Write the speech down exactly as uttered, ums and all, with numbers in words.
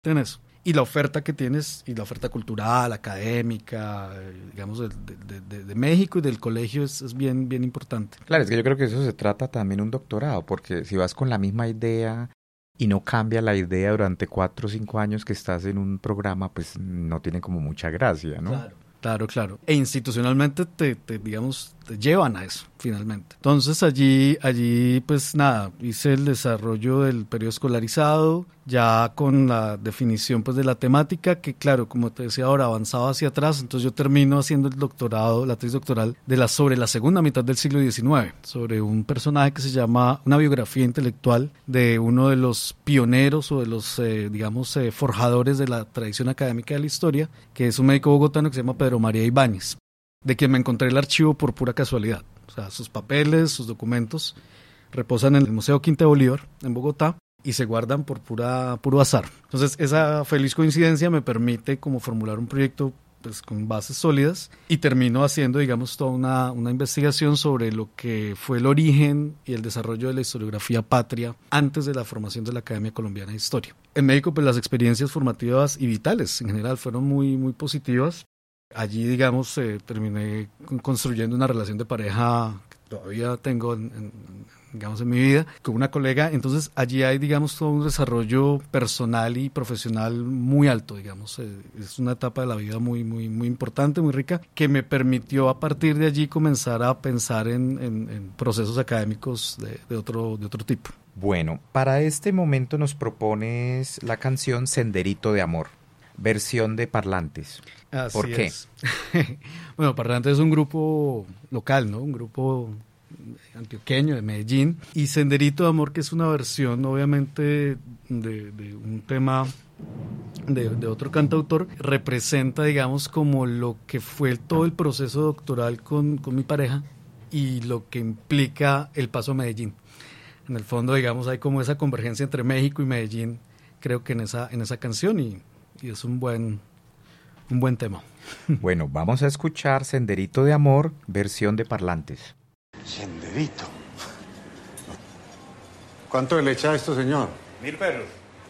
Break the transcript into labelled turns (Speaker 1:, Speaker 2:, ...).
Speaker 1: en eso. Y la oferta que tienes, y la oferta cultural, académica, eh, digamos, de, de, de, de México y del colegio es, es bien, bien importante.
Speaker 2: Claro, es que yo creo que eso se trata también un doctorado, porque si vas con la misma idea y no cambia la idea durante cuatro o cinco años que estás en un programa, pues no tiene como mucha gracia, ¿no?
Speaker 1: Claro. Claro, claro. E institucionalmente te, te, digamos, te llevan a eso, finalmente. Entonces allí, allí, pues nada, hice el desarrollo del periodo escolarizado, ya con la definición, pues, de la temática, que claro, como te decía ahora, avanzaba hacia atrás, entonces yo termino haciendo el doctorado, la tesis doctoral, de la, sobre la segunda mitad del siglo diecinueve, sobre un personaje que se llama, una biografía intelectual de uno de los pioneros o de los, eh, digamos, eh, forjadores de la tradición académica de la historia, que es un médico bogotano que se llama Pedro María Ibáñez, de quien me encontré el archivo por pura casualidad. O sea, sus papeles, sus documentos reposan en el Museo Quinta de Bolívar, en Bogotá, y se guardan por pura, puro azar. Entonces, esa feliz coincidencia me permite como formular un proyecto, pues, con bases sólidas, y termino haciendo, digamos, toda una, una investigación sobre lo que fue el origen y el desarrollo de la historiografía patria antes de la formación de la Academia Colombiana de Historia. En México, pues, las experiencias formativas y vitales en general fueron muy, muy positivas. Allí, digamos, eh, terminé construyendo una relación de pareja que todavía tengo, en, en, digamos, en mi vida, con una colega. Entonces, allí hay, digamos, todo un desarrollo personal y profesional muy alto, digamos. Eh, es una etapa de la vida muy, muy, muy importante, muy rica, que me permitió a partir de allí comenzar a pensar en, en, en procesos académicos de, de, otro, de otro tipo.
Speaker 2: Bueno, para este momento nos propones la canción Senderito de Amor, versión de Parlantes.
Speaker 1: Así
Speaker 2: ¿Por qué?
Speaker 1: Es. Bueno, Parlantes es un grupo local, ¿no? Un grupo antioqueño de Medellín. Y Senderito de Amor, que es una versión, obviamente, de, de un tema de, de otro cantautor, representa, digamos, como lo que fue todo el proceso doctoral con, con mi pareja y lo que implica el paso a Medellín. En el fondo, digamos, hay como esa convergencia entre México y Medellín, creo que en esa, en esa canción, y, y es un buen... un buen tema.
Speaker 2: Bueno, vamos a escuchar Senderito de Amor, versión de Parlantes.
Speaker 3: Senderito. ¿Cuánto le echa a esto, señor?
Speaker 4: Mil perros.